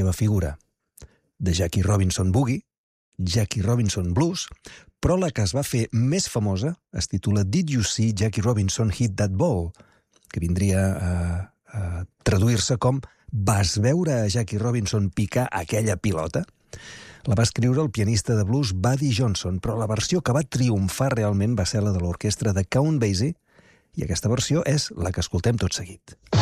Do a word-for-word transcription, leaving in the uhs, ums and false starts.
seva figura. De Jackie Robinson Boogie, Jackie Robinson Blues, però la que es va fer més famosa es titula Did You See Jackie Robinson Hit That Ball?, que vindria a, a traduir-se com Vas veure a Jackie Robinson picar aquella pilota? La va escriure el pianista de blues Buddy Johnson, però la versió que va triomfar realment va ser la de l'orquestra de Count Basie, i aquesta versió és la que escoltem tot seguit.